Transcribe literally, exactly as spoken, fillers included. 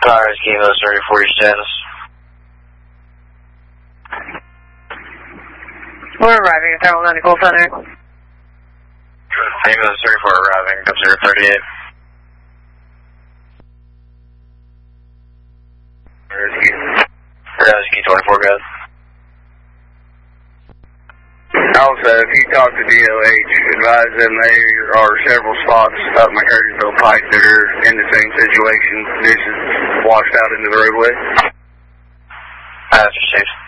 Cars, Kilo thirty-four, your status. We're arriving at Thermal Medical Center. Ambulance thirty-four arriving, up zero thirty-eight. Rescue twenty-four, good. Also, if you talk to D O H, advise them there are several spots up McCurdyville Pike that are in the same situation. This is washed out into the roadway. That's received.